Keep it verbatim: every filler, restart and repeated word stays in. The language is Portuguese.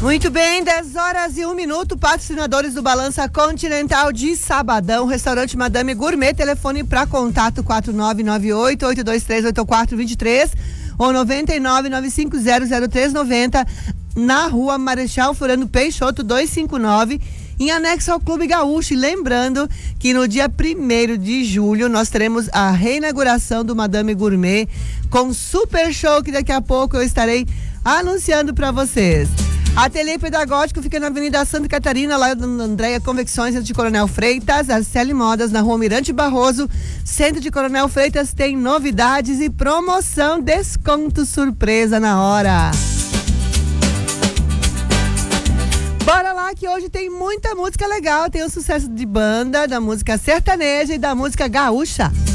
Muito bem, dez horas e um minuto, patrocinadores do Balança Continental de sabadão, restaurante Madame Gourmet, telefone para contato quatro nove nove oito, oito dois três, oito quatro dois três ou nove nove nove cinco zero zero três nove zero, na rua Marechal Floriano Peixoto duzentos e cinquenta e nove, em anexo ao Clube Gaúcho. E lembrando que no dia primeiro de julho nós teremos a reinauguração do Madame Gourmet com super show que daqui a pouco eu estarei anunciando para vocês. Ateliê Pedagógico fica na Avenida Santa Catarina, lá da Andréia Convecções, de Coronel Freitas. Arceli Modas na Rua Mirante Barroso, centro de Coronel Freitas, tem novidades e promoção, desconto surpresa na hora. Bora lá que hoje tem muita música legal, tem o sucesso de banda, da música sertaneja e da música gaúcha.